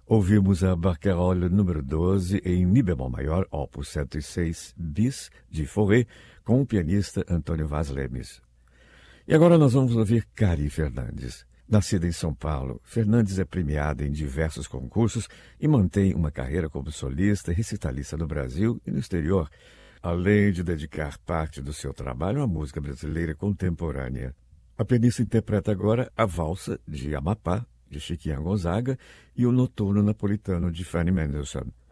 Ouvimos a Barcarolle número 12 em Mi bemol maior, opus 106 bis, de Fauré, com o pianista Antônio Vaz Lemes. E agora nós vamos ouvir Cari Fernandes. Nascida em São Paulo, Fernandes é premiada em diversos concursos e mantém uma carreira como solista e recitalista no Brasil e no exterior, além de dedicar parte do seu trabalho à música brasileira contemporânea. A pianista interpreta agora a Valsa de Amapá, de Chiquinha Gonzaga, e o Noturno Napolitano de Fanny Mendelssohn.